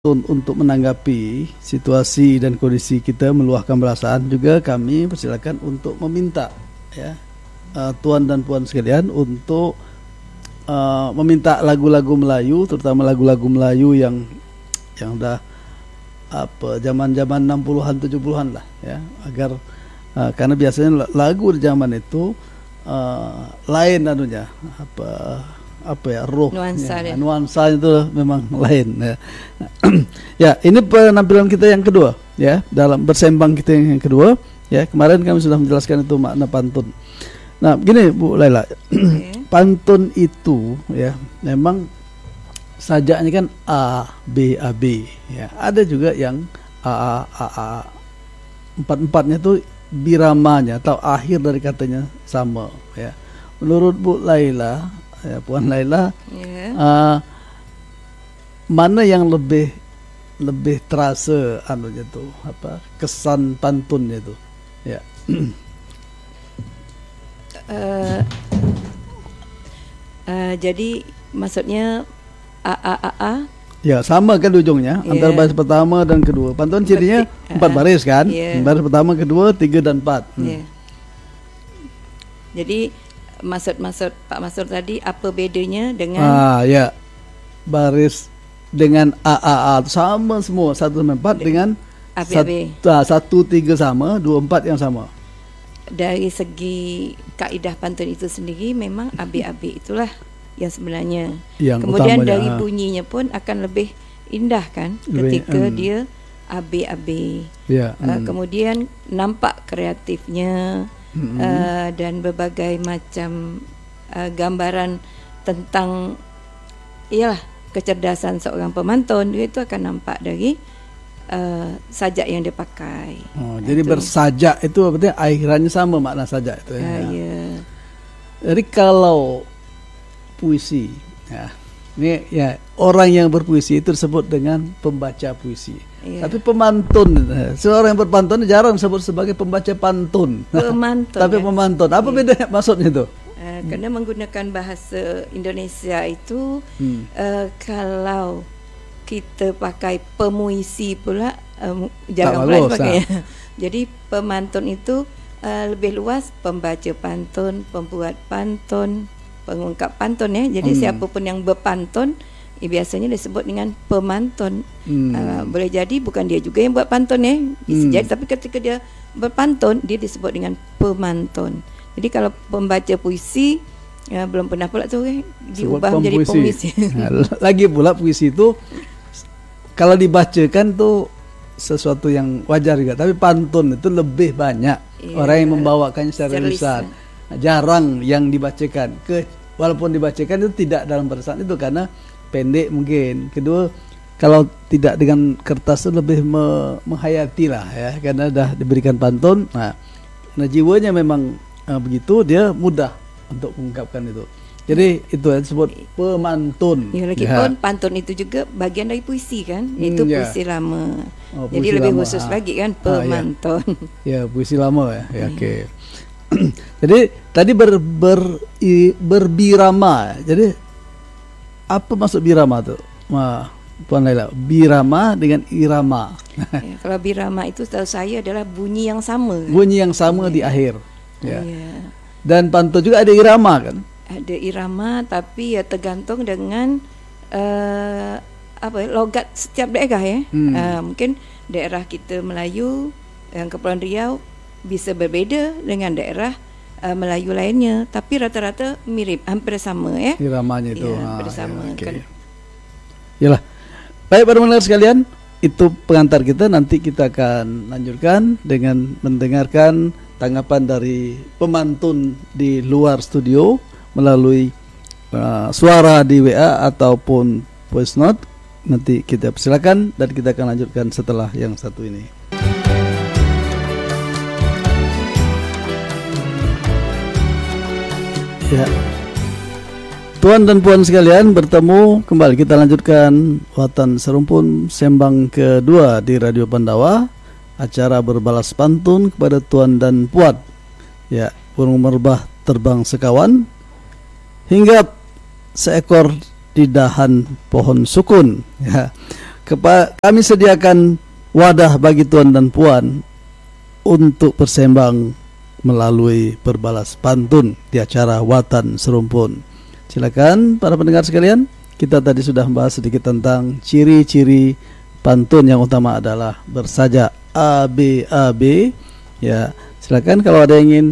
untuk menanggapi situasi dan kondisi kita, meluahkan perasaan, juga kami persilakan untuk meminta ya tuan dan puan sekalian untuk meminta lagu-lagu Melayu, terutama lagu-lagu Melayu yang dah zaman-zaman 60-an 70-an lah ya, agar karena biasanya lagu di zaman itu lain anunya nuansa itu memang lain ya. Ya, ini penampilan kita yang kedua ya, dalam bersembang kita yang kedua ya. Kemarin kami sudah menjelaskan itu makna pantun. Nah, begini Bu Laila, pantun itu ya memang sajaknya kan A B A B ya. Ada juga yang A A A, empat-empatnya itu biramanya atau akhir dari katanya sama ya. Menurut Bu Laila ya, Puan Laila, mana yang lebih terasa anunya tuh, kesan pantunnya itu ya? Jadi maksudnya a ya, sama kan ujungnya antara baris pertama dan kedua. Pantun cirinya 4 baris kan, baris pertama, kedua, 3 dan 4. Jadi maksud Pak Masur tadi, apa bedanya dengan ya, baris dengan A sama semua 1 sampai 4 dengan 1 3 sama, 2 4 yang sama. Dari segi kaedah pantun itu sendiri memang AB itulah yang sebenarnya yang kemudian utamanya, dari bunyinya pun akan lebih indah kan ketika dia AB ya. Kemudian nampak kreatifnya, dan berbagai macam gambaran tentang kecerdasan seorang pemantun itu akan nampak dari sajak yang dia pakai. Jadi bersajak itu berarti akhirannya sama makna sajak itu ya. Jadi kalau puisi ya, ini ya, orang yang berpuisi itu disebut dengan pembaca puisi. Tapi pemantun, seorang yang berpantun jarang disebut sebagai pembaca pantun. Tapi pemantun, apa bedanya maksudnya itu? Karena menggunakan bahasa Indonesia itu, kalau kita pakai pemuisi pula jarang pula dipakai. Jadi pemantun itu lebih luas, pembaca pantun, pembuat pantun, pengungkap pantun ya. Jadi siapapun yang berpantun biasanya disebut dengan pemantun. Boleh jadi bukan dia juga yang buat pantun ya, bisa jadi, tapi ketika dia berpantun dia disebut dengan pemantun. Jadi kalau pembaca puisi belum pernah pula tu diubah menjadi pemuisi. Lagi pula puisi itu kalau dibacakan tuh sesuatu yang wajar juga, tapi pantun itu lebih banyak orang yang membawakannya secara lisan. Jarang yang dibacakan. Walaupun dibacakan itu tidak dalam barisan itu karena pendek mungkin. Kedua, kalau tidak dengan kertas itu lebih menghayati lah ya, karena dah diberikan pantun. Nah jiwanya memang begitu, dia mudah untuk mengungkapkan itu. Jadi itu yang disebut pemantun. Lagipun pantun itu juga bagian dari puisi kan, itu puisi lama. Jadi puisi lebih lama, khusus lagi kan pemantun. Ya, puisi lama ya. Oke. Jadi tadi berbirama. Jadi apa maksud birama tu? Puan Laila, birama dengan irama. Kalau birama itu setahu saya adalah bunyi yang sama. Bunyi yang sama di akhir. Ya. Dan pantun juga ada irama kan? Ada irama, tapi ya tergantung dengan logat setiap daerah ya. Mungkin daerah kita Melayu yang Kepulauan Riau bisa berbeza dengan daerah Melayu lainnya, tapi rata-rata mirip, hampir sama ya. Iramanya itu hampir sama kan. Yalah. Baik para pendengar sekalian, itu pengantar kita. Nanti kita akan lanjutkan dengan mendengarkan tanggapan dari pemantun di luar studio melalui suara di WA ataupun voice note. Nanti kita persilakan dan kita akan lanjutkan setelah yang satu ini. Ya, tuan dan puan sekalian, bertemu kembali. Kita lanjutkan Watan Serumpun sembang kedua di Radio Pandawa, acara berbalas pantun kepada tuan dan puan. Ya, burung merbah terbang sekawan, hinggap seekor di dahan pohon sukun. Ya, kami sediakan wadah bagi tuan dan puan untuk bersembang melalui berbalas pantun di acara Watan Serumpun. Silakan para pendengar sekalian, kita tadi sudah membahas sedikit tentang ciri-ciri pantun. Yang utama adalah bersajak ABAB. Ya, silakan kalau ada yang ingin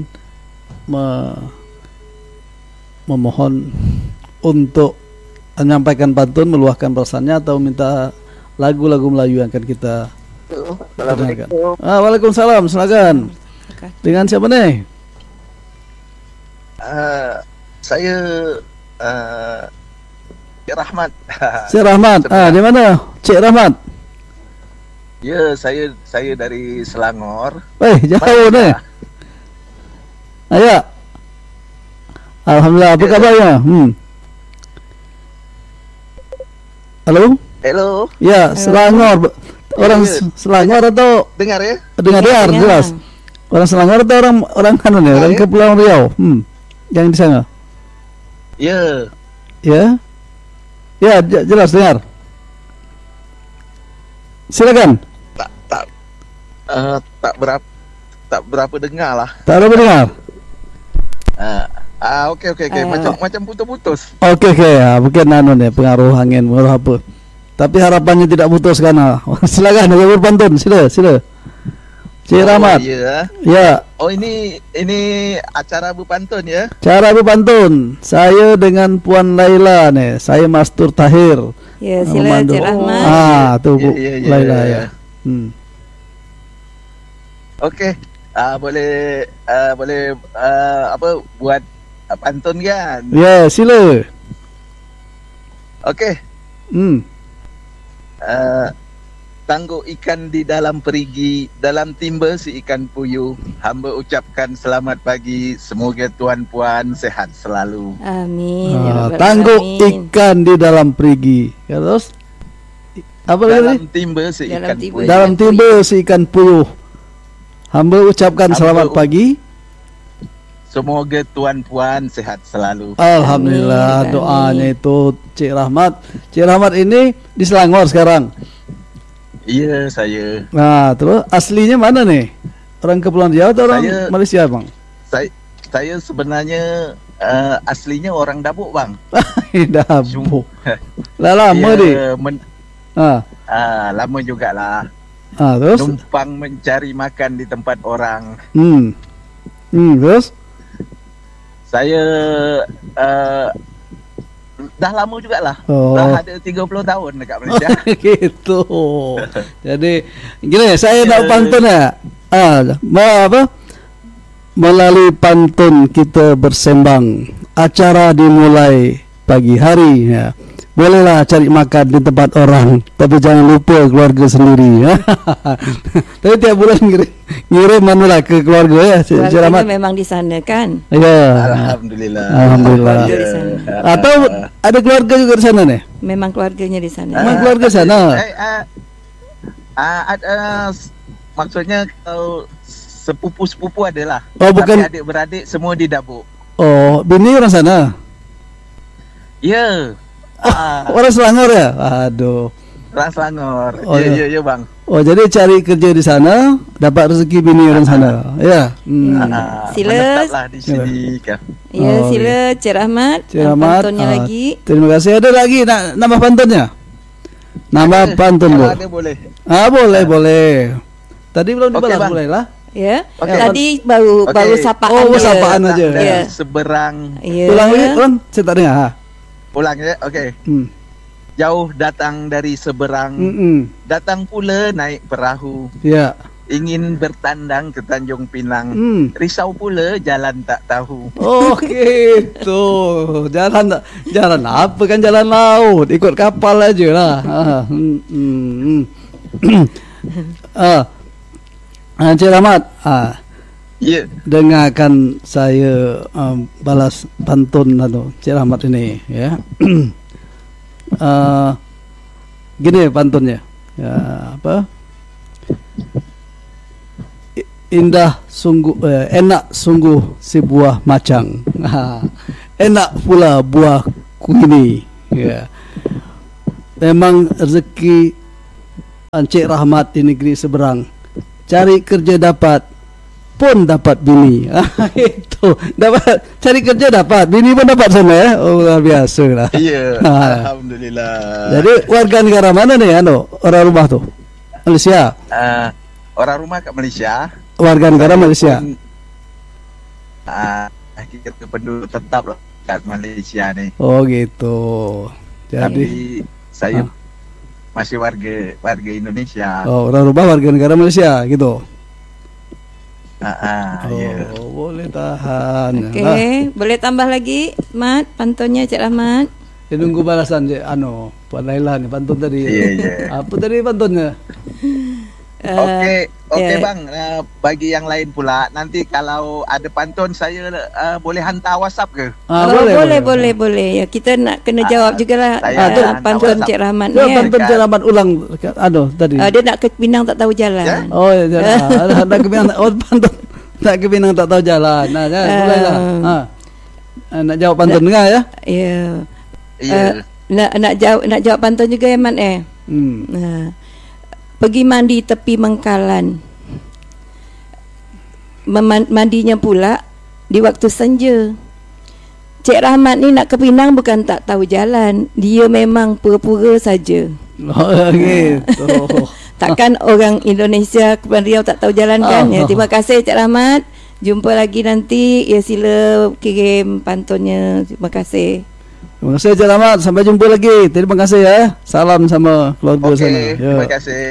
memohon untuk menyampaikan pantun, meluahkan perasaannya, atau minta lagu-lagu Melayu yang akan kita dengarkan. Waalaikumsalam, silakan. Dengan siapa nih? Saya Cik Rahmat. Cik Rahmat. Di mana Cik Rahmat? Ya, saya dari Selangor. Jauh nih. Ayo. Alhamdulillah, apa kabarnya? Halo? Ya, Selangor. Orang Selangor atau dengar ya? Dengar jelas. Orang Selangor atau orang kanan ya? Orang Kepulauan Riau. Yang di sana. Ya. Ya. Ya, jelas dengar. Silakan. Tak berapa dengar lah. Tak berapa dengar. Okey. Macam putus-putus. Okey. Mungkin pengaruh angin, pengaruh apa. Tapi harapannya tidak putus kan. Silakan ada berpantun. Sila. Cik Rahmat. Ya. Oh, ini acara berpantun ya? Acara berpantun. Saya dengan Puan Laila nih. Saya Mastur Tahir. Ya, sila Cik Rahmat. Tu Bu Laila ya. Okey. Boleh buat pantun kan? Ya, sila. Okey. Tangguh ikan di dalam perigi, dalam timba si ikan puyuh. Hamba ucapkan selamat pagi, semoga tuan puan sehat selalu. Amin. Tangguh ikan di dalam perigi. Terus apa lagi? Dalam timba si ikan puyuh. Dalam timba si ikan puyuh. Hamba ucapkan selamat pagi, semoga tuan puan sehat selalu. Alhamdulillah. Amin. Doanya itu Cik Rahmat. Cik Rahmat ini di Selangor sekarang. Iya, saya. Nah, terus aslinya mana nih? Orang Kepulauan Riau atau orang Malaysia, Bang? Saya sebenarnya aslinya orang Dabuk, Bang. Dabuk. Lah lama deh. Lama jugalah. Terus numpang mencari makan di tempat orang. Terus saya dah lama jugalah. Dah ada 30 tahun dekat Malaysia. Gitu. Jadi gini, saya nak pantun ya. Melalui pantun kita bersembang. Acara dimulai pagi hari ya. Bolehlah cari makan di tempat orang, tapi jangan lupa keluarga sendiri ya. Tapi tiap bulan ngirim manulah ke keluarga ya. Keluarganya memang di sana kan? Ya. Alhamdulillah. Atau ada keluarga juga di sana nih? Memang keluarganya di sana. Memang keluarga sana. Maksudnya sepupu-sepupu adalah. Oh, bukan. Tapi adik-beradik semua di Dabuk. Oh, bini orang sana? Ya. Orang Selangor ya? Aduh. Orang Selangor. Ya Bang. Oh, jadi cari kerja di sana, dapat rezeki bini orang sana. Ya. Sila di sini kan. Ya, sila Cik Rahmat. Pantunnya lagi. Terima kasih. Ada lagi nak nambah pantunnya? Nambah pantun, Bu. Ada boleh. Boleh. Tadi belum dibalas, boleh lah. Ya. Tadi baru sapaan. Sapaan aja. Ya. Seberang. Ulang lagi, saya tak dengar. Ulang ya, okey. Jauh datang dari seberang, datang pula naik perahu. Ya. Ingin bertandang ke Tanjung Pinang, risau pula jalan tak tahu. Oh gitu. Jalan apa kan, jalan laut, ikut kapal aja lah. Cik Rahmat. Ya. Dengarkan saya balas pantun atau Cik Rahmat ini ya. Gini pantunnya. Ya, apa? Indah sungguh, enak sungguh si buah macang. Enak pula buah kuini. Ya. Memang rezeki Encik Rahmat di negeri seberang. Cari kerja dapat, pun dapat bini. Itu dapat, cari kerja dapat, bini pun dapat sana ya. Oh, luar biasa lah. Iya. Alhamdulillah. Jadi warga negara mana nih orang rumah tuh? Malaysia. Orang rumah kat Malaysia. Warga negara Malaysia. Kita penduduk tetap kat Malaysia nih. Oh gitu. Jadi saya masih warga Indonesia. Oh, orang rumah warga negara Malaysia gitu. Ya. Boleh tahan. Okey, boleh tambah lagi, Mat, pantunnya Cik Rahmat. Dia nunggu balasan je, Puan Laila ni pantun tadi. Yeah. Apa tadi pantunnya? Okey bang, bagi yang lain pula, nanti kalau ada pantun saya boleh hantar WhatsApp ke? Boleh. Ya, kita nak kena jawab jugalah pantun Cik Rahmat ni. Pantun Cik Rahmat ulang tadi. Dia nak ke Pinang tak tahu jalan. Yeah? Oh, nak ke Pinang. Pantun nak ke Pinang tak tahu jalan. Nah, mulailah. Nak jawab pantun dengar ya? Ya. Nak jawab pantun juga ya Mat pergi mandi tepi Mengkalan. Mandinya pula di waktu senja. Cik Rahmat ni nak ke Pinang bukan tak tahu jalan, dia memang pura-pura saja. Gitu. Takkan orang Indonesia ke Riau tak tahu jalan kan? Ya, terima kasih Cik Rahmat. Jumpa lagi nanti. Ya, sila kirim pantunnya. Terima kasih. Terima kasih Cik Rahmat. Sampai jumpa lagi. Terima kasih ya. Salam sama keluarga sana. Ya. Terima kasih.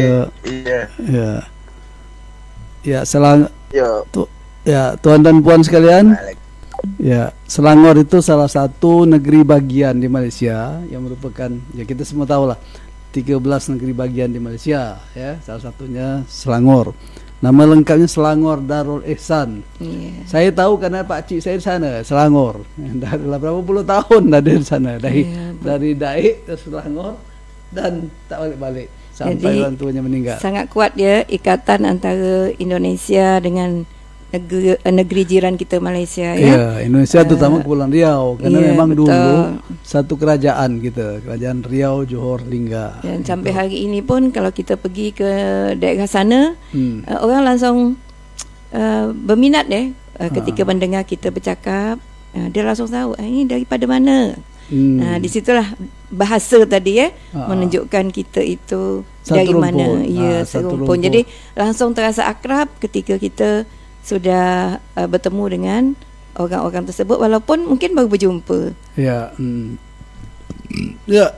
Tuan dan puan sekalian. Ya, Selangor itu salah satu negeri bagian di Malaysia yang merupakan, ya kita semua tahu lah, 13 negeri bagian di Malaysia ya. Salah satunya Selangor. Nama lengkapnya Selangor Darul Ihsan. Saya tahu karena Pak Cik saya di sana, Selangor. Dah berapa puluh tahun dah di sana. Dari Daik ke Selangor dan tak balik-balik sampai orang tuanya meninggal. Sangat kuat dia ikatan antara Indonesia dengan negeri jiran kita Malaysia ya. Ya, Indonesia terutama Kepulauan Riau karena memang betul. Dulu satu kerajaan kita, Kerajaan Riau, Johor, Lingga. Dan sampai hari ini pun kalau kita pergi ke daerah sana, orang langsung berminat ketika mendengar kita bercakap, dia langsung tahu ini daripada mana. Di situlah bahasa tadi menunjukkan kita itu satu dari rumpun. Mana. Ya, serumpun. Jadi langsung terasa akrab ketika kita sudah bertemu dengan orang-orang tersebut walaupun mungkin baru berjumpa. Ya. Ya.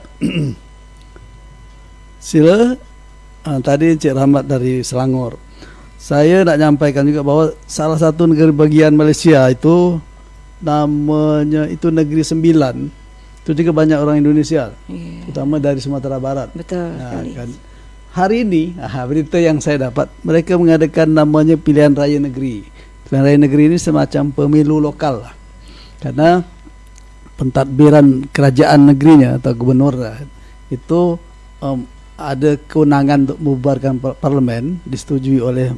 Sila tadi Encik Rahmat dari Selangor. Saya nak nyampaikan juga bahawa salah satu negeri bagian Malaysia itu namanya itu Negeri Sembilan. Itu juga banyak orang Indonesia, terutama dari Sumatera Barat. Betul sekali. Kan. Hari ini, berita yang saya dapat, mereka mengadakan namanya pilihan raya negeri. Pilihan raya negeri ini semacam pemilu lokal lah. Karena pentadbiran kerajaan negerinya atau gubernur itu ada kewenangan untuk membubarkan parlimen, disetujui oleh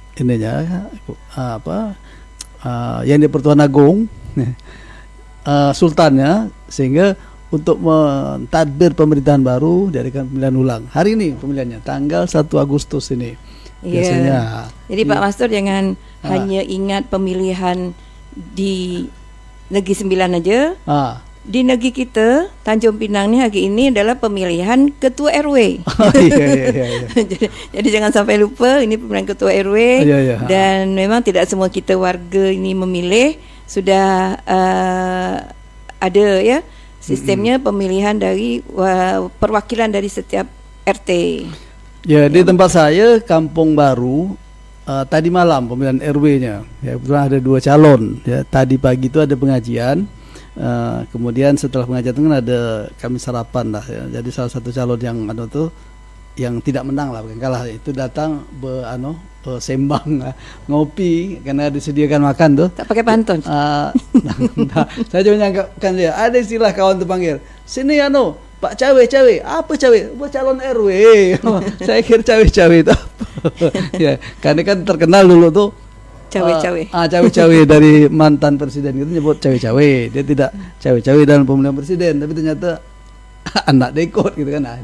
yang di-Pertuan Agong sultannya, sehingga untuk mentadbir pemerintahan baru diadakan pemilihan ulang. Hari ini pemilihannya tanggal 1 Agustus ini. Biasanya. Jadi Pak Mastur jangan hanya ingat pemilihan di Negeri Sembilan aja. Di negeri kita Tanjung Pinang ni hari ini adalah pemilihan ketua RW. Jadi jangan sampai lupa ini pemilihan ketua RW. Dan memang tidak semua kita warga ini memilih. Sudah ada ya sistemnya pemilihan dari perwakilan dari setiap RT. Ya, di tempat saya Kampung Baru tadi malam pemilihan RW-nya. Ya, kebetulan ada 2 calon. Ya, tadi pagi itu ada pengajian. Kemudian setelah pengajian itu kan ada kami sarapan lah. Ya. Jadi salah satu calon yang tidak menang lah, bukan kalah, itu datang sembang ngopi karena disediakan makan tuh. Tak pakai pantun. Saya cuma nyangkakan dia. Ada istilah kawan terpanggil. Sini Pak cawe-cawe. Apa cawe? Calon RW. Saya kira cawe-cawe itu apa? Ya, karena kan terkenal dulu tuh cawe-cawe. Cawe-cawe dari mantan presiden itu nyebut cawe-cawe. Dia tidak cawe-cawe dalam pemilihan presiden, tapi ternyata anak dekot gitu kan. Itu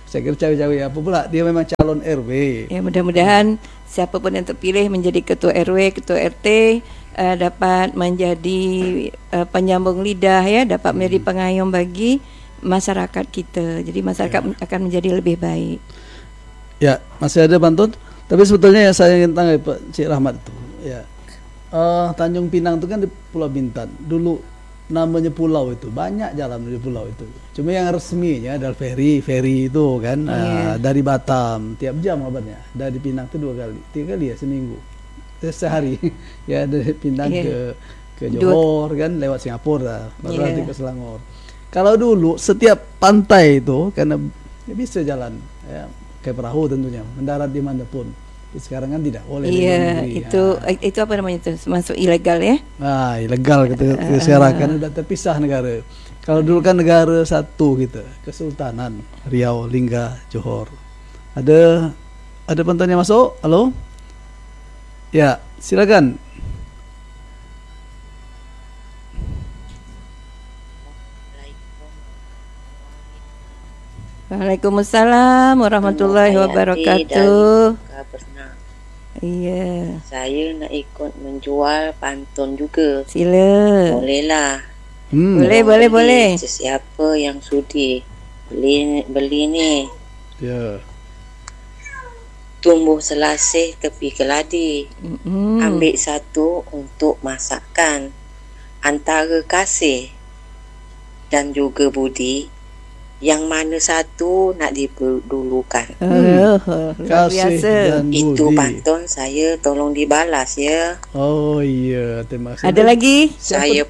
Saya kira cawe-cawe apa pula, dia memang calon RW. Ya, mudah-mudahan siapapun yang terpilih menjadi ketua RW, ketua RT dapat menjadi penyambung lidah ya, dapat menjadi pengayom bagi masyarakat kita. Jadi masyarakat akan menjadi lebih baik. Ya, masih ada pantun. Tapi sebetulnya yang saya ingin tanya Pak Cik Rahmat itu, ya, Tanjung Pinang itu kan di Pulau Bintan. Dulu namanya pulau itu, banyak jalan di pulau itu. Cuma yang resminya adalah ferry itu kan, dari Batam tiap jam kabarnya. Dari Pinang itu 3 kali ya seminggu, sehari. Ya dari Pinang ke Johor kan, lewat Singapura, baru nanti ke Selangor. Kalau dulu setiap pantai itu karena bisa jalan, ya, kayak perahu tentunya, mendarat di mana pun. Sekarang kan tidak boleh. Iya, itu apa namanya itu? Masuk ilegal ya? Nah, ilegal gitu. Sekarang kan udah terpisah negara. Kalau dulu kan negara satu gitu, Kesultanan Riau, Lingga, Johor. Ada penonton yang masuk? Halo? Ya, silakan. Waalaikumsalam warahmatullahi wabarakatuh. Iya. Saya nak ikut menjual pantun juga. Sila. Bolehlah. Boleh. Sesiapa yang sudi beli ni. Ya. Tumbuh selasih tepi keladi. Ambil satu untuk masakan. Antara kasih dan juga budi, yang mana satu nak didulukan. Luar biasa. Itu pantun saya tolong dibalas ya. Oh iya, terima kasih. Ada lagi? Saya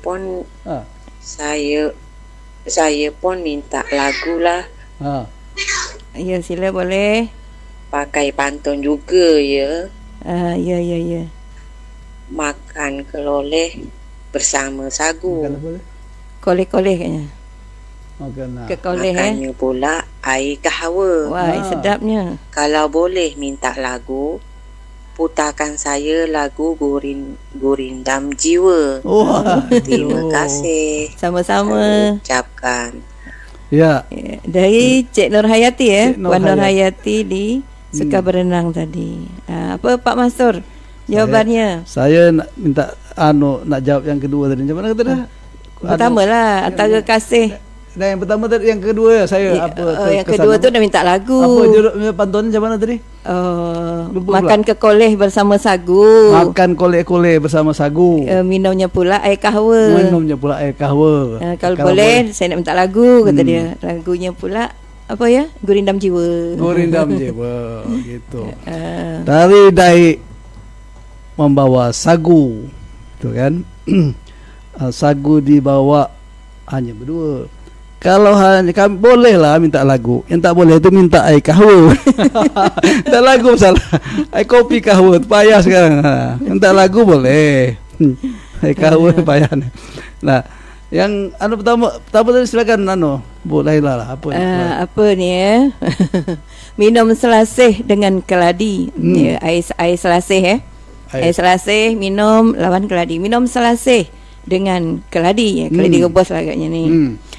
pun minta lagu lah. Ya, sila boleh. Pakai pantun juga ya. Ya. Makan keloleh bersama sagu. Koleh-koleh kayaknya. Makannya pula air kahwa. Wah, sedapnya. Kalau boleh minta lagu, putarkan saya lagu Gurindam Jiwa. Terima kasih. Sama-sama. Saya ucapkan. Ya. Dari Cik Nur Hayati ya. Puan Nur Hayati di Suka Berenang tadi. Apa Pak Mansur? Jawabannya. Saya nak minta nak jawab yang kedua tadi. Macam mana kata dah? Pertama lah, antara kasih. Dan yang pertama tadi, yang kedua saya yang kedua tu dah minta lagu. Apa judul pantun macam mana tadi? Makan kekoleh bersama sagu. Makan koleh-koleh bersama sagu. Minumnya pula air kahwa. Kalau boleh saya nak minta lagu kata dia. Lagunya pula apa ya? Gurindam Jiwa. Gitu. Dari Daik membawa sagu, tu kan? Sagu dibawa hanya berdua. Kalau hanya kami bolehlah minta lagu. Yang tak boleh itu minta air kahwa. Tak lagu salah. Air kopi kahwa payah sekarang. Minta lagu boleh. Air kahwa payah. Nah, yang pertama tadi silakan bolehlah apa ni ya? Minum selasih dengan keladi. Ya, air selasih ya. Air selasih minum lawan keladi. Minum selasih dengan keladi ya. Keladi rebus lah agaknya ni.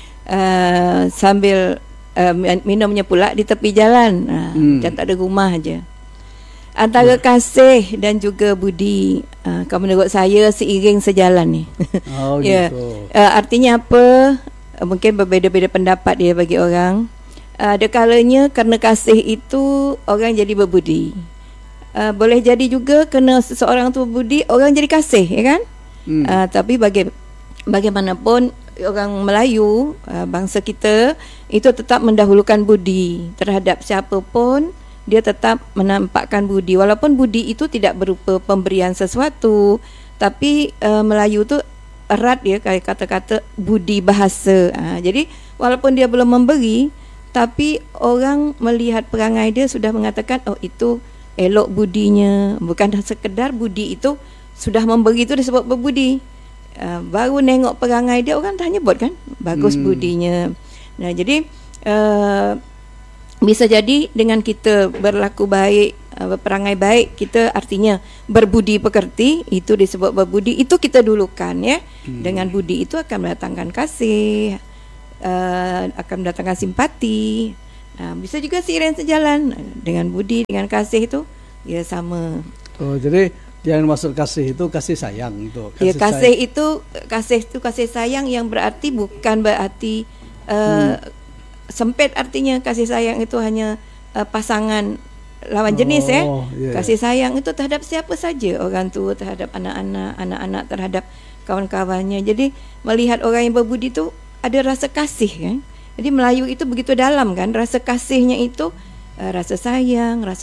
Sambil minumnya pula di tepi jalan, macam tak ada rumah aja. Antara kasih dan juga budi, kalau menurut saya seiring sejalan ni. Gitu. Artinya apa? Mungkin berbeza-beza pendapat dia bagi orang. Ada kalanya kerana kasih itu orang jadi berbudi. Boleh jadi juga kerana seseorang tu berbudi, orang jadi kasih, ya kan? Tapi bagaimanapun orang Melayu, bangsa kita itu tetap mendahulukan budi terhadap siapa pun. Dia tetap menampakkan budi, walaupun budi itu tidak berupa pemberian sesuatu, tapi Melayu tu erat dia kata-kata budi bahasa. Jadi walaupun dia belum memberi, tapi orang melihat perangai dia sudah mengatakan oh itu elok budinya. Bukan sekedar budi itu, sudah memberi itu disebut berbudi. Baru nengok perangai dia, orang dah nyebut kan bagus budinya. Nah, jadi bisa jadi dengan kita berlaku baik, berperangai baik, kita artinya berbudi pekerti, itu disebut berbudi. Itu kita dulukan ya. Dengan budi itu akan mendatangkan kasih, akan mendatangkan simpati. Bisa juga seiring sejalan dengan budi, dengan kasih itu ya sama. Oh, jadi yang maksud kasih itu kasih sayang itu. Kasih sayang yang berarti bukan berarti sempit, artinya kasih sayang itu hanya pasangan lawan jenis Kasih sayang itu terhadap siapa saja, orang tua terhadap anak-anak terhadap kawan-kawannya. Jadi melihat orang yang berbudi itu ada rasa kasih kan. Jadi Melayu itu begitu dalam kan, rasa kasihnya itu rasa sayang, rasa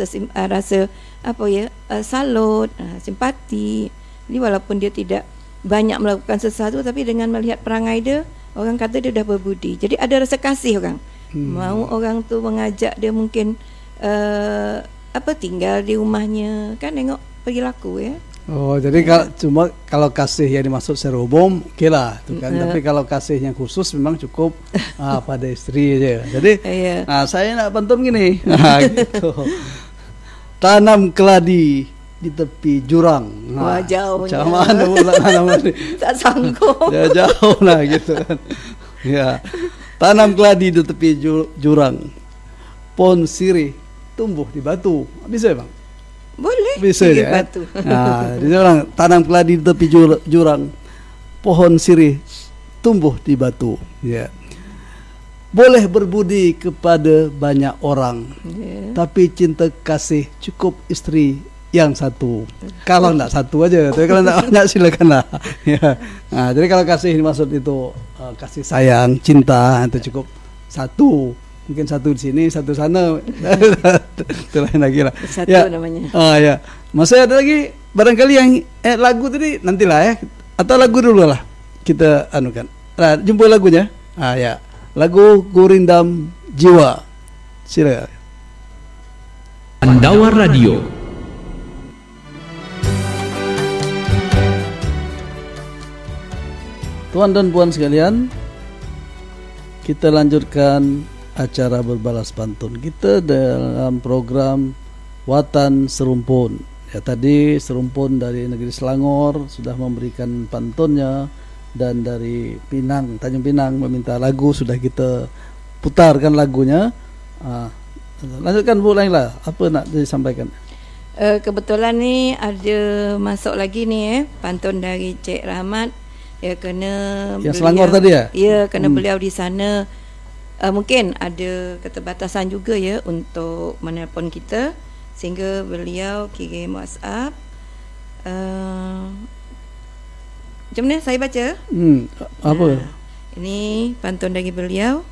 salut, simpati. Jadi walaupun dia tidak banyak melakukan sesuatu, tapi dengan melihat perangai dia, orang kata dia dah berbudi. Jadi ada rasa kasih orang. Mau orang tu mengajak dia mungkin tinggal di rumahnya kan, tengok pergi laku ya. Oh, jadi kalau kasih yang dimaksud secara umum, okeylah tu kan. Tapi kalau kasih yang khusus memang cukup pada istri aja. Jadi saya nak pantun gini. Gitu. Tanam keladi di tepi jurang. Wah, jauhnya. Macam mana pula tanam ni? Tak sanggup. Jauh lah gitu kan. Ya. Tanam keladi di tepi jurang. Pohon sirih tumbuh di batu. Bisa bang? Boleh. Bisa ya. Batu. Dia orang tanam keladi di tepi jurang, pohon sirih tumbuh di batu. Ya. Boleh berbudi kepada banyak orang, tapi cinta kasih cukup istri yang satu. Kalau tidak satu aja, tapi kalau tidak banyak silakanlah. Ya. Jadi kalau kasih dimaksud itu kasih sayang, cinta itu cukup satu. Mungkin satu di sini, satu sana. Itu lain lagi lah. Satu namanya. Ya. Masih ada lagi barangkali yang lagu tadi nantilah ya. Atau lagu dulu lah kita anukan. Jumpa lagunya. Ya. Lagu Gurindam Jiwa. Silakan. Pandawa Radio. Tuan dan puan sekalian, kita lanjutkan acara berbalas pantun kita dalam program Watan Serumpun. Ya, tadi Serumpun dari negeri Selangor sudah memberikan pantunnya, dan dari Pinang, Tanjung Pinang meminta lagu, sudah kita putarkan lagunya. Lanjutkan Bu Laila, apa nak disampaikan? Kebetulan ni ada masuk lagi ni pantun dari Cik Rahmat. Ya, kena yang Selangor tadi ya? Ya, kena beliau di sana. Mungkin ada keterbatasan juga ya untuk menelpon kita, sehingga beliau kirim WhatsApp. Macam mana saya baca? Apa? Ini pantun dari beliau.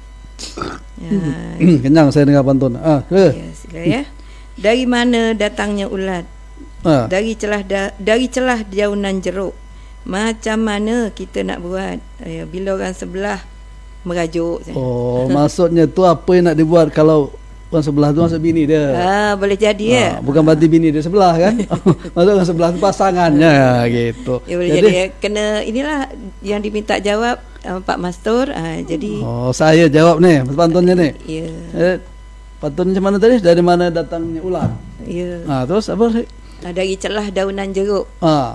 Kenyang saya dengar pantun. Ya, sila ya. Dari mana datangnya ulat? Dari celah daunan jeruk. Macam mana kita nak buat bila orang sebelah merajuk? Oh, maksudnya tu apa yang nak dibuat kalau orang sebelah tu maksud bini dia? Boleh jadi ya. Bukan berarti bini dia sebelah kan? Maksud orang sebelah tu pasangannya gitu. Ya, boleh jadi kena inilah yang diminta jawab Pak Mastur. Jadi saya jawab nih pantunnya nih. Ya. Pantun macam mana tadi? Dari mana datangnya ular? Ya. Terus apa? Dari celah daunan jeruk.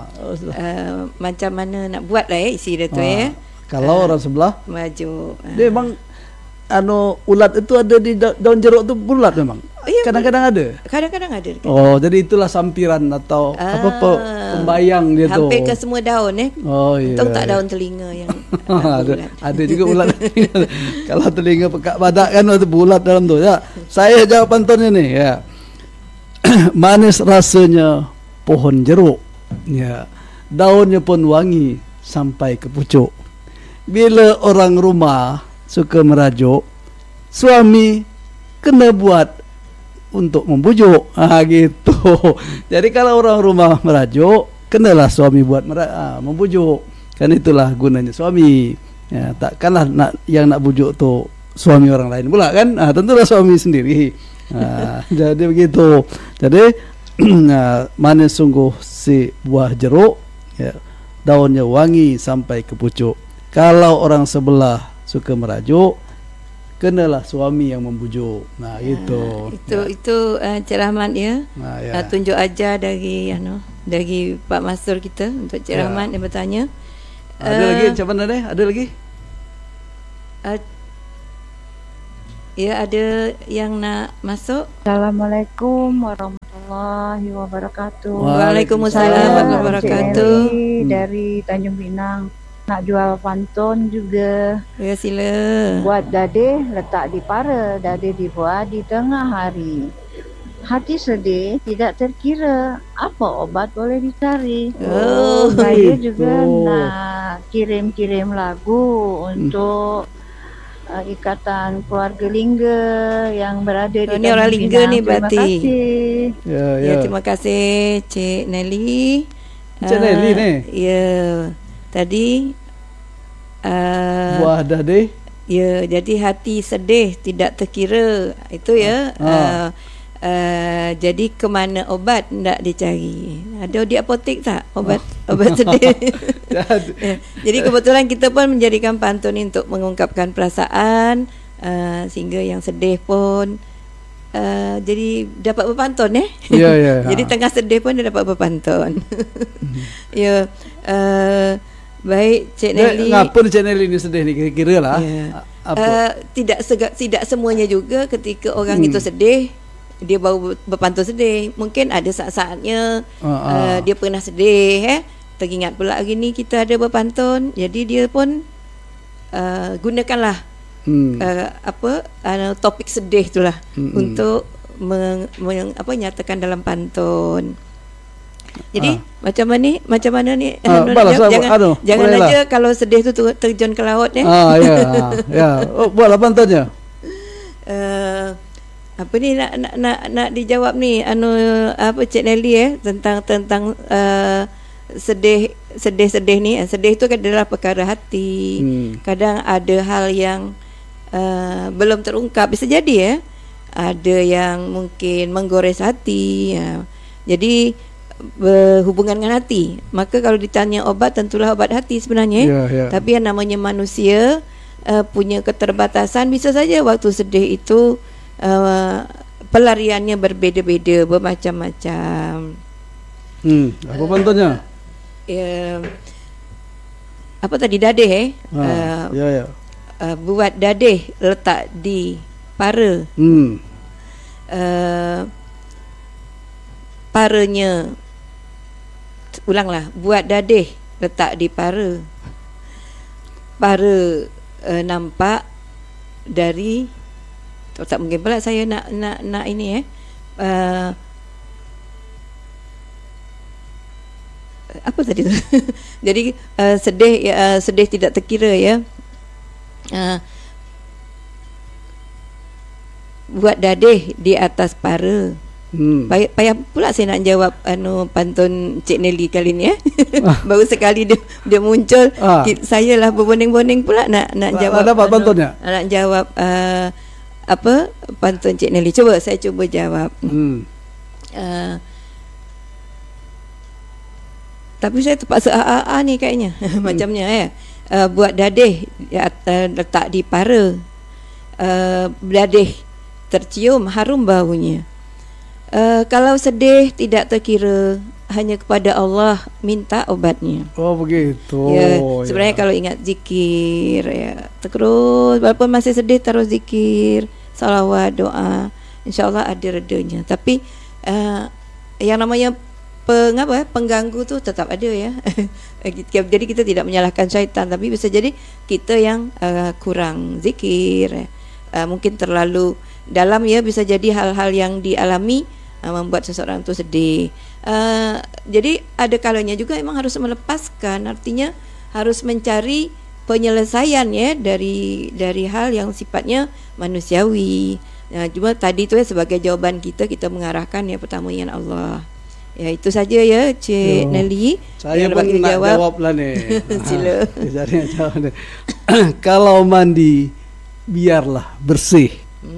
Macam mana nak buat lah isi dia tu ya. Kalau orang sebelah maju. Dia memang ulat itu ada di daun jeruk tu bulat memang. Kadang-kadang ada. Kadang-kadang ada. Jadi itulah sampiran atau pembayang dia tu. Hampir ke semua daun Untung tak daun telinga yang ada juga ulat. Kalau telinga pekak badak kan itu bulat dalam tu. Ya, saya jawab pantunnya nih ya. Manis rasanya pohon jeruk. Ya. Daunnya pun wangi sampai ke pucuk. Bila orang rumah suka merajuk, suami kena buat untuk membujuk. Gitu. Jadi kalau orang rumah merajuk, kenalah suami buat membujuk. Kan itulah gunanya suami. Ya, takkanlah yang nak bujuk tu suami orang lain pula kan? Tentulah suami sendiri. Jadi begitu. Jadi manis sungguh si buah jeruk, ya, daunnya wangi sampai ke pucuk. Kalau orang sebelah suka merajuk, kenalah suami yang membujuk. Gitu. Itu Cik Rahmat ya. Tunjuk ajar dari Pak Mastur kita untuk Cik Rahmat yang bertanya. Ada lagi macam mana deh? Ada lagi? Ya, ada yang nak masuk. Assalamualaikum warahmatullahi wabarakatuh. Waalaikumsalam warahmatullahi wabarakatuh. Dari Tanjung Pinang. Nak jual pantun juga. Ya, sila. Buat dadeh letak di para, dadeh dibuat di tengah hari. Hati sedih tidak terkira, apa obat boleh dicari. Saya juga nak kirim-kirim lagu untuk Ikatan Keluarga Lingga yang berada di Ini orang Lingga ni berarti. Terima kasih. Ya, terima kasih Cik Nelly. Cik Nelly ni. Ya. Tadi buah dadeh. Ya, jadi hati sedih tidak terkira. Itu ya. Jadi ke mana obat nak dicari? Ada di apotek tak obat sedih? Jadi kebetulan kita pun menjadikan pantun ini untuk mengungkapkan perasaan, sehingga yang sedih pun jadi dapat berpantun Jadi tengah sedih pun dia dapat berpantun. Ya. Baik Cik Nelly. Ngapa Cik Nelly ni sedih ni kira-kira lah. Tidak semuanya juga ketika orang itu sedih dia baru berpantun sedih. Mungkin ada saat-saatnya dia pernah sedih, teringat pula hari ni kita ada berpantun, jadi dia pun gunakanlah topik sedih itulah untuk nyatakan dalam pantun. Jadi macam mana ni jangan aja kalau sedih tu terjun ke laut buatlah pantunnya. Apa ni nak dijawab ni Cik Nelly tentang sedih ni. Sedih tu adalah perkara hati. Kadang ada hal yang belum terungkap, bisa jadi ada yang mungkin menggores hati. Jadi berhubungan dengan hati. Maka kalau ditanya obat, tentulah obat hati sebenarnya. Tapi yang namanya manusia punya keterbatasan. Bisa saja waktu sedih itu pelariannya berbeza-beza, bermacam-macam. Apa pantunnya? Apa tadi, dadeh buat dadeh letak di para. Paranya, ulanglah, buat dadeh letak di para. Para nampak dari, tak mungkin pula saya nak ini apa tadi tu? Jadi sedih tidak terkira buat dadeh di atas para. Payah pula saya nak jawab pantun Cik Nelly kali ni baru sekali dia muncul. Saya lah berbonding-bonding pula nak jawab. Dapat pantunnya? Nak jawab pantun Cik Nelly. Saya cuba jawab. Tapi saya terpaksa ni kayaknya. Macamnya buat dadeh letak di para. Dadeh tercium harum baunya. Kalau sedih tidak terkira, hanya kepada Allah minta obatnya. Oh begitu. Sebenarnya kalau ingat zikir terus, walaupun masih sedih terus zikir, salawat, doa, insya-Allah ada redanya. Tapi yang namanya pengganggu tu tetap ada Jadi kita tidak menyalahkan syaitan, tapi bisa jadi kita yang kurang zikir, mungkin terlalu dalam bisa jadi hal-hal yang dialami membuat seseorang tu sedih. Jadi ada kalanya juga memang harus melepaskan, artinya harus mencari penyelesaian dari hal yang sifatnya manusiawi. Cuma tadi tu sebagai jawaban kita mengarahkan pertama yang Allah. Itu saja Cik Nelly. Saya pun nak jawab lah ni. Sila. Kalau mandi biarlah bersih.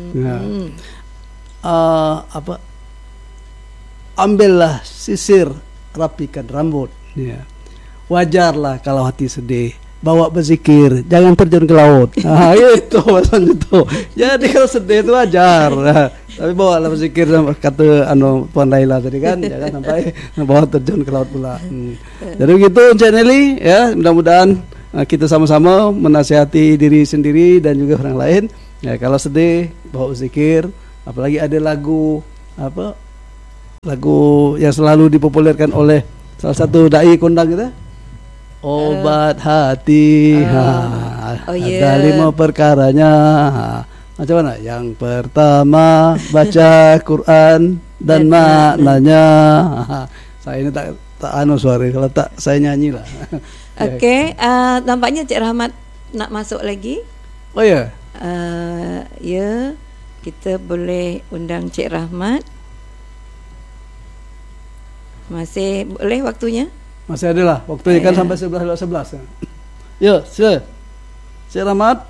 Ambillah sisir, rapikan rambut. Wajarlah kalau hati sedih, bawa berzikir, jangan terjun ke laut. Itu maksudnya itu. Jadi kalau sedih itu wajar. Tapi bawa lah berzikir, kata Puan Laila tadi kan, jangan sampai bawa terjun ke laut pula. Jadi begitu Cik Nelly, mudah-mudahan kita sama-sama menasihati diri sendiri dan juga orang lain Ya, kalau sedih bawa zikir, apalagi ada lagu lagu yang selalu dipopulerkan oleh salah satu dai kondang kita, obat hati. Ada 5 perkaranya. Macam mana? Yang pertama baca Quran dan maknanya. Saya ini tak suara, kalau tak saya nyanyi lah. Okey, nampaknya Cik Rahmat nak masuk lagi. Oh ya. Ya, kita boleh undang Cik Rahmat. Masih boleh waktunya? Masih ada lah waktunya, kan sampai 11:11. Ya, sila Cik Rahmat.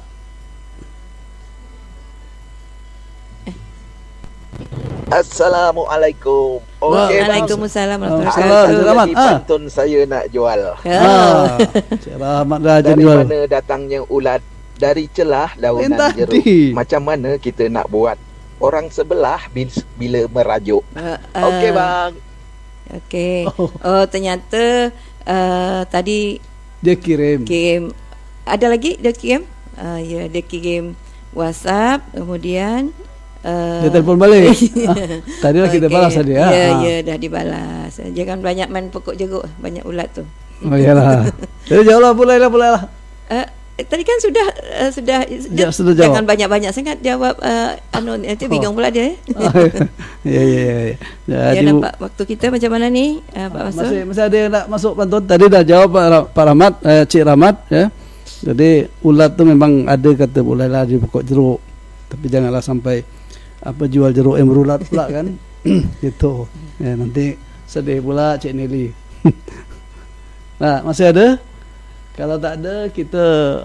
Assalamualaikum. Waalaikumsalam warahmatullahi wabarakatuh. Pantun saya nak jual. Cik Rahmat dah dari jual. Mana datangnya ulat? Dari celah daunan jeruk. Macam mana kita nak buat? Orang sebelah bila merajuk. Okey bang. Okey. Oh ternyata tadi dia kirim. Ada lagi dia kirim? Ya, dia kirim WhatsApp, kemudian dia telefon balik. Tadi lah kita balas tadi ya. Ya, dah dibalas. Jangan banyak main pokok jeruk, banyak ulat tu. Oh iyalah. Jadi jawablah, boleh lah. Tadi kan sudah jawab. Jangan banyak-banyak sangat jawab. Nanti bingung pula dia. Ya. Jadi nampak waktu kita macam mana ni, Pak Masud? Masih ada yang nak masuk pantun. Tadi dah jawab Pak Rahmat, Cik Rahmat ya. Jadi ulat tu memang ada, kata bolehlah di pokok jeruk. Tapi janganlah sampai jual jeruk yang berulat pula kan. Gitu. Ya, nanti sedih pula Cik Nelly. Nah, masih ada? Kalau tak ada, kita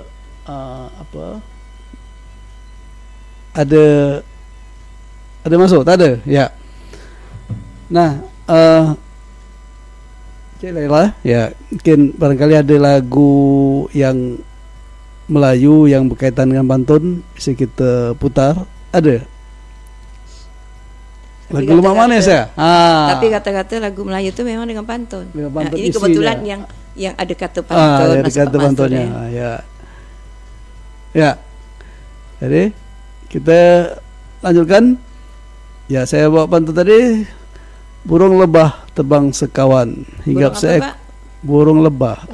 ada masuk? Tak ada? Ya. Nah, Cik Laila, ya, mungkin barangkali ada lagu yang Melayu yang berkaitan dengan pantun bisa kita putar. Ada? Lagu Lemak Manis ya? Tapi kata-kata lagu Melayu tu memang dengan pantun. Ini isinya. Kebetulan yang ada kata pantun. Ada kata pantunnya. Ya. Jadi kita lanjutkan. Ya, saya bawa pantun tadi. Burung lebah terbang sekawan hingga burung lebah.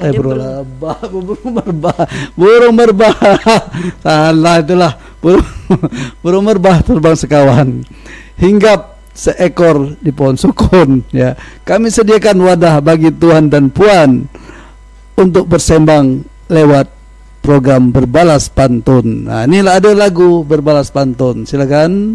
Burung merbah. Salah itulah. Burung merbah terbang sekawan hinggap seekor di pohon sukun. Ya, kami sediakan wadah bagi tuan dan puan untuk bersembang lewat program Berbalas Pantun. Nah, inilah ada lagu Berbalas Pantun. Silakan.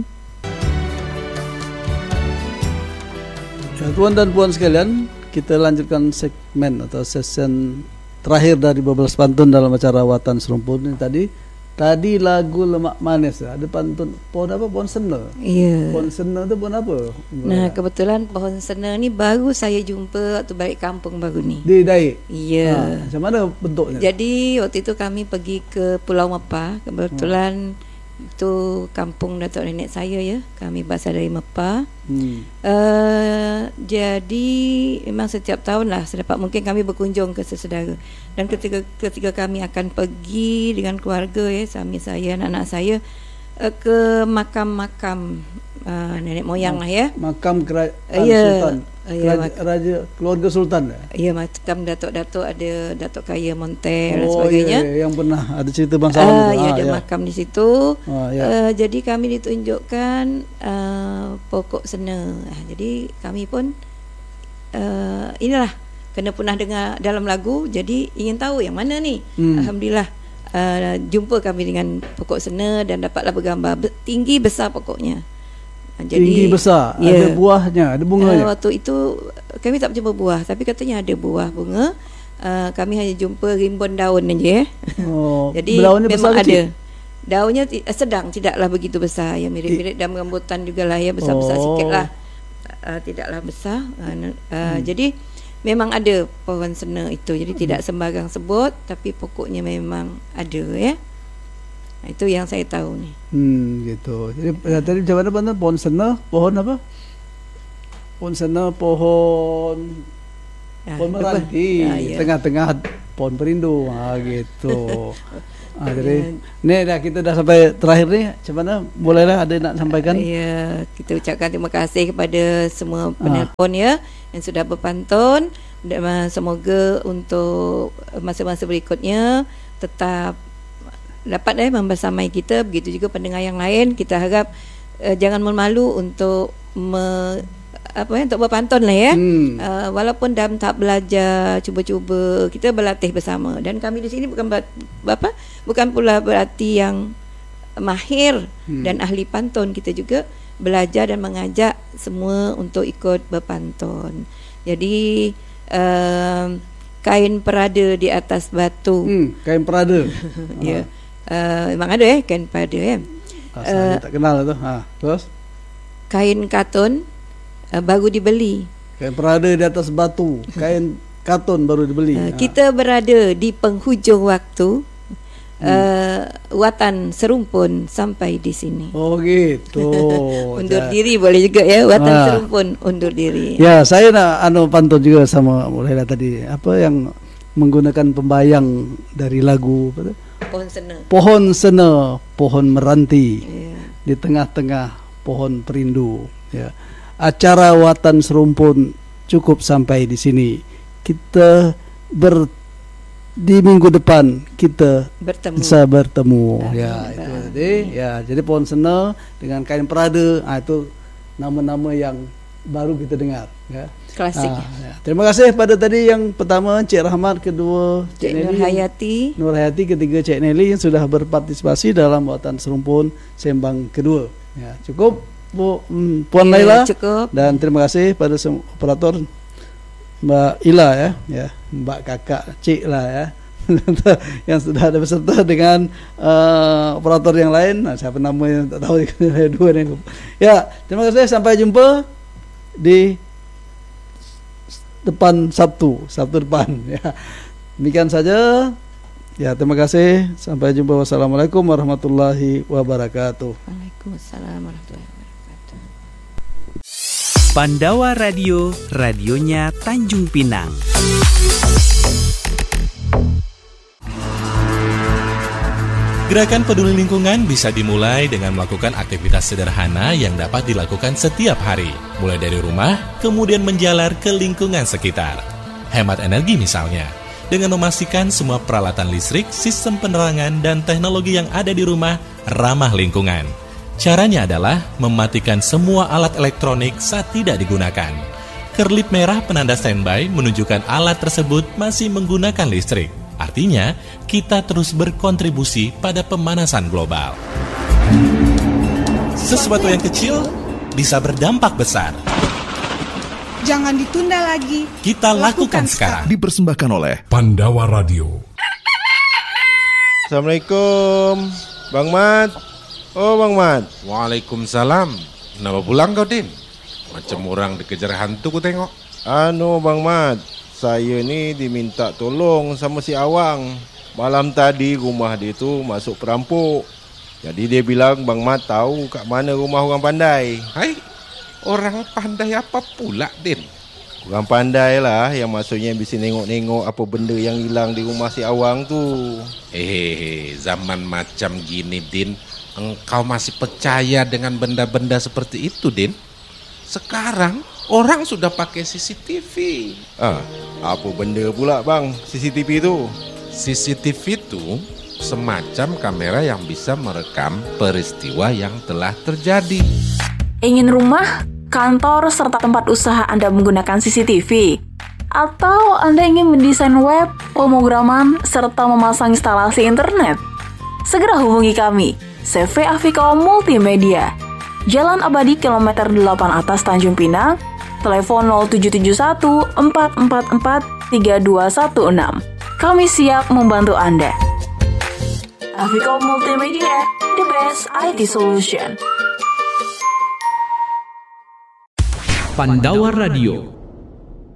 Ya, tuan dan puan sekalian, kita lanjutkan segmen atau session terakhir dari Berbalas Pantun dalam acara Watan Serumpun ini Tadi lagu Lemak Manis, ada pantun pohon apa? Pohon sena. Ya. Pohon sena tu pohon apa? Nah, kebetulan pohon sena ni baru saya jumpa waktu balik kampung baru ni. Di Daik? Ya. Macam mana bentuknya? Jadi waktu itu kami pergi ke Pulau Mepah. Kebetulan itu kampung datuk nenek saya ya. Kami berasal dari Mepah. Jadi memang setiap tahun lah sedapat mungkin kami berkunjung ke sesedara. Dan ketika kami akan pergi dengan keluarga ya, suami saya, anak-anak saya ke makam-makam nenek moyang lah ya. Makam Sultan. Raja keluarga Sultan. Ya, makam datuk-datuk, ada Datuk Kaya Montel dan sebagainya. Yang pernah ada cerita bangsawan itu. Ya, ada makam di situ. Jadi kami ditunjukkan pokok sena. Jadi kami pun inilah kena pernah dengar dalam lagu, jadi ingin tahu yang mana ni. Alhamdulillah jumpa kami dengan pokok sena dan dapatlah bergambar tinggi besar pokoknya. Jadi, tinggi besar, ada buahnya, ada bunganya. Waktu itu kami tak berjumpa buah, tapi katanya ada buah bunga. Kami hanya jumpa rimbun daun aja. Jadi memang besar ada kecil? Daunnya sedang, tidaklah begitu besar, ya mirip-mirip daun rambutan jugalah ya, besar-besar sikit lah, tidaklah besar. Jadi memang ada pohon sena itu, jadi tidak sembarang sebut, tapi pokoknya memang ada ya. Itu yang saya tahu ni. Gitu. Jadi tadi macam mana pantun? Pohon sena, pohon apa? Pohon sena, pohon meranti. Tengah-tengah pohon perindu. Gitu. Jadi ini kita dah sampai terakhir nih. Gimana? Bolehlah ada nak sampaikan? Ya, kita ucapkan terima kasih kepada semua penelpon ya yang sudah berpantun. Semoga untuk masa-masa berikutnya tetap dapat membersamai kita. Begitu juga pendengar yang lain. Kita harap jangan malu untuk untuk berpantun lah ya. Walaupun dalam tahap belajar, cuba-cuba, kita berlatih bersama. Dan kami di sini bukan pula berarti yang mahir dan ahli pantun. Kita juga belajar dan mengajak semua untuk ikut berpantun. Jadi kain perada di atas batu. Kain perada. Ya. Memang ada kain perada ya. Saya tak kenal tu. Terus kain katun baru dibeli. Kain perada di atas batu, kain katun baru dibeli. Kita berada di penghujung waktu. Watan serumpun sampai di sini. Oh gitu. Undur diri boleh juga ya. Watan serumpun undur diri. Ya, saya nak pantun juga sama Mulailah tadi. Apa yang menggunakan pembayang dari lagu apa tu? Pohon sena. Pohon sena, pohon meranti. Di tengah-tengah pohon perindu. Ya. Acara Watan Serumpun cukup sampai di sini. Kita di minggu depan kita bisa bertemu. Ya, itu tadi. Ya, jadi pohon sena dengan kain perada, itu nama-nama yang baru kita dengar. Ya. Klasik. Ya. Terima kasih pada tadi yang pertama Cik Rahmat, kedua Cik Nur Hayati, ketiga Cik Nelly yang sudah berpartisipasi dalam Watan Serumpun sembang kedua. Ya, cukup Puan Laila. Cukup. Dan terima kasih pada operator Mbak Ila ya, Mbak Kakak Cik lah ya. Yang sudah ada beserta dengan operator yang lain. Siapa nama yang tak tahu dua ni. Ya, terima kasih, sampai jumpa di depan Sabtu depan ya. Demikian saja. Ya, terima kasih. Sampai jumpa. Wassalamualaikum warahmatullahi wabarakatuh. Waalaikumsalam warahmatullahi wabarakatuh. Pandawa Radio, radionya Tanjung Pinang. Gerakan peduli lingkungan bisa dimulai dengan melakukan aktivitas sederhana yang dapat dilakukan setiap hari, mulai dari rumah, kemudian menjalar ke lingkungan sekitar. Hemat energi misalnya, dengan memastikan semua peralatan listrik, sistem penerangan, dan teknologi yang ada di rumah ramah lingkungan. Caranya adalah mematikan semua alat elektronik saat tidak digunakan. Kerlip merah penanda standby menunjukkan alat tersebut masih menggunakan listrik. Artinya, kita terus berkontribusi pada pemanasan global. Sesuatu yang kecil bisa berdampak besar. Jangan ditunda lagi. Kita lakukan sekarang. Dipersembahkan oleh Pandawa Radio. Assalamualaikum, Bang Mat. Oh, Bang Mat. Waalaikumsalam. Kenapa pulang kau, Din? Macam orang dikejar hantu ku tengok. Bang Mat, saya ni diminta tolong sama si Awang. Malam tadi rumah dia tu masuk perampok. Jadi dia bilang Bang Mat tahu kat mana rumah orang pandai. Hai, orang pandai apa pula, Din? Orang pandai lah, yang maksudnya bisa nengok-nengok apa benda yang hilang di rumah si Awang tu. Zaman macam gini, Din, engkau masih percaya dengan benda-benda seperti itu, Din? Sekarang orang sudah pakai CCTV. Apa benda pula bang CCTV tu? CCTV itu semacam kamera yang bisa merekam peristiwa yang telah terjadi. Ingin rumah, kantor, serta tempat usaha Anda menggunakan CCTV? Atau Anda ingin mendesain web, pemrograman, serta memasang instalasi internet? Segera hubungi kami, CV Afikom Multimedia, Jalan Abadi Kilometer 8 atas Tanjung Pinang, telepon 0771 444 3216. Kami siap membantu Anda. Afikom Multimedia, the best IT solution. Pandawa Radio.